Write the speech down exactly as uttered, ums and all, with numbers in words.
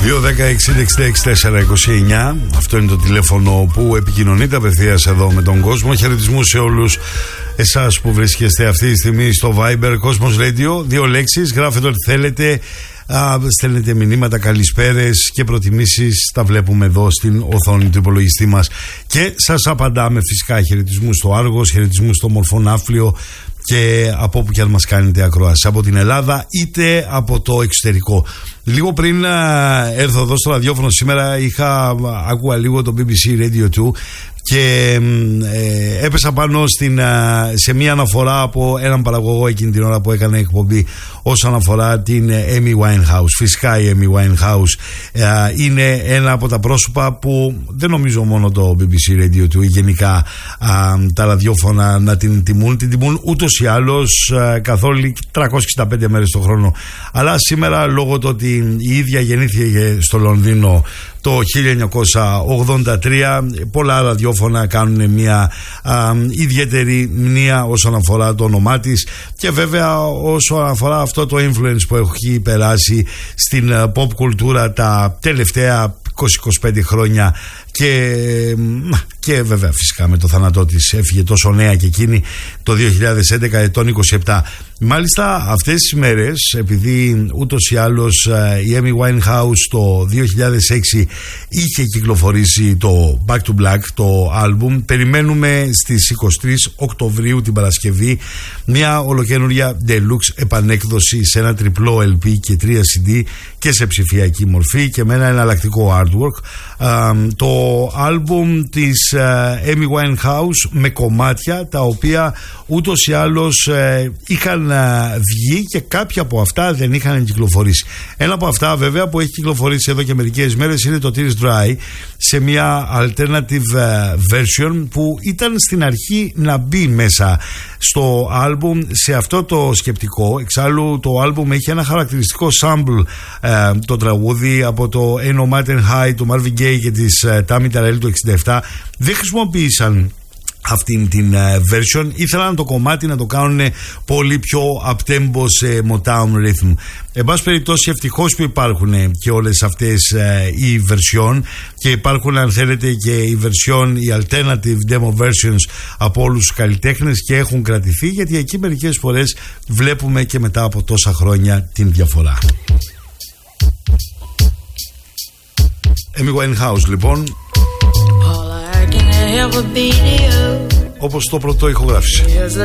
δύο δέκα εξήντα εξήντα έξι τετρακόσια είκοσι εννιά. Αυτό είναι το τηλέφωνο που επικοινωνείτε απευθείας εδώ με τον κόσμο. Χαιρετισμούς σε όλους εσάς που βρίσκεστε αυτή τη στιγμή στο Viber Cosmos Radio. Δύο λέξεις, γράφετε ό,τι θέλετε. Α, στέλνετε μηνύματα, καλησπέρες και προτιμήσεις. Τα βλέπουμε εδώ στην οθόνη του υπολογιστή μας και σας απαντάμε φυσικά. Χαιρετισμούς στο Άργος, χαιρετισμούς στο Μορφωνάφλιο και από όπου και αν μας κάνετε ακροάσεις, από την Ελλάδα είτε από το εξωτερικό. Λίγο πριν α, έρθω εδώ στο ραδιόφωνο σήμερα, είχα, άκουγα λίγο το μπι μπι σι Radio δύο και ε, έπεσα πάνω στην, α, σε μια αναφορά από έναν παραγωγό εκείνη την ώρα που έκανε εκπομπή όσον αφορά την Amy Winehouse. Φυσικά η Amy Winehouse α, είναι ένα από τα πρόσωπα που δεν νομίζω μόνο το μπι μπι σι Radio δύο ή γενικά α, τα ραδιόφωνα να την τιμούν. Την τιμούν ούτως ή άλλως καθόλου τριακόσιες εξήντα πέντε μέρες το χρόνο. Αλλά σήμερα, λόγω του ότι η ίδια γεννήθηκε στο Λονδίνο το χίλια εννιακόσια ογδόντα τρία, πολλά ραδιόφωνα κάνουν μια α, ιδιαίτερη μνήα όσον αφορά το όνομά της και βέβαια όσον αφορά αυτό το influence που έχει περάσει στην pop κουλτούρα τα τελευταία είκοσι με είκοσι πέντε χρόνια και, και βέβαια φυσικά με το θάνατό της έφυγε τόσο νέα και εκείνη το δύο χιλιάδες έντεκα ετών είκοσι επτά. Μάλιστα αυτές τις μέρες, επειδή ούτως ή άλλως η Amy Winehouse το δύο χιλιάδες έξι είχε κυκλοφορήσει το Back to Black, το άλμπουμ, περιμένουμε στις είκοσι τρεις Οκτωβρίου την Παρασκευή μια ολοκαίνουργια deluxe επανέκδοση σε ένα τριπλό ελ πι και τρία σι ντι και σε ψηφιακή μορφή και με ένα εναλλακτικό artwork. Το άλμπουμ της Amy Winehouse με κομμάτια τα οποία ούτως ή άλλως είχαν βγει και κάποια από αυτά δεν είχαν κυκλοφορήσει. Ένα από αυτά βέβαια που έχει κυκλοφορήσει εδώ και μερικές μέρες είναι το Tears Dry σε μια alternative version που ήταν στην αρχή να μπει μέσα στο άλμπουμ σε αυτό το σκεπτικό. Εξάλλου το άλμπουμ έχει ένα χαρακτηριστικό sample ε, το τραγούδι από το Ain't No Mountain High του Marvin Gaye και της ε, Tammy Terrell του εξήντα επτά. Δεν χρησιμοποίησαν αυτήν την uh, version, ήθελαν το κομμάτι να το κάνουν πολύ πιο up-tempo σε Motown rhythm. Εν πάση περιπτώσει, ευτυχώς που υπάρχουν και όλες αυτές uh, οι version και υπάρχουν, αν θέλετε, και οι version, οι alternative demo versions από όλους τους καλλιτέχνες και έχουν κρατηθεί, γιατί εκεί μερικές φορές βλέπουμε και μετά από τόσα χρόνια την διαφορά. Amy Winehouse λοιπόν, όπως το πρώτο ηχογράφησε.